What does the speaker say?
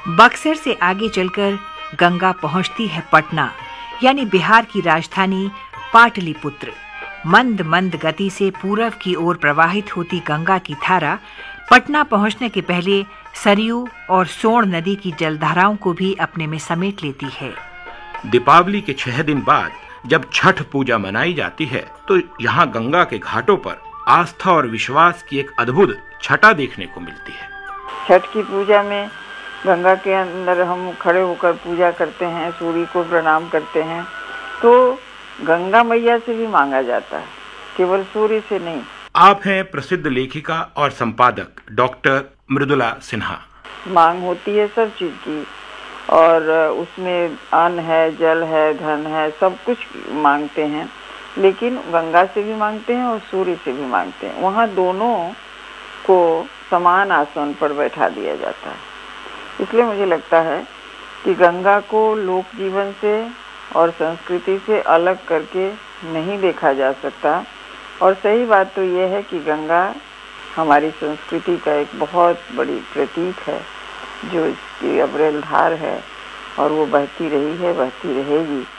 बक्सर से आगे चलकर गंगा पहुंचती है पटना, यानी बिहार की राजधानी पाटलिपुत्र। मंद मंद गति से पूरब की ओर प्रवाहित होती गंगा की धारा पटना पहुंचने के पहले सरयू और सोन नदी की जलधाराओं को भी अपने में समेट लेती है। दीपावली के 6 दिन बाद जब छठ पूजा मनाई जाती है तो यहाँ गंगा के घाटों पर आस्था और विश्वास की एक अद्भुत छटा देखने को मिलती है। छठ की पूजा में गंगा के अंदर हम खड़े होकर पूजा करते हैं, सूर्य को प्रणाम करते हैं, तो गंगा मैया से भी मांगा जाता है, केवल सूर्य से नहीं। आप हैं प्रसिद्ध लेखिका और संपादक डॉक्टर मृदुला सिन्हा। मांग होती है सब चीज की, और उसमें अन्न है, जल है, धन है, सब कुछ मांगते हैं, लेकिन गंगा से भी मांगते हैं और सूर्य से भी मांगते हैं। वहाँ दोनों को समान आसन पर बैठा दिया जाता है। इसलिए मुझे लगता है कि गंगा को लोक जीवन से और संस्कृति से अलग करके नहीं देखा जा सकता। और सही बात तो यह है कि गंगा हमारी संस्कृति का एक बहुत बड़ी प्रतीक है, जो इसकी अविरल धार है और वो बहती रही है, बहती रहेगी।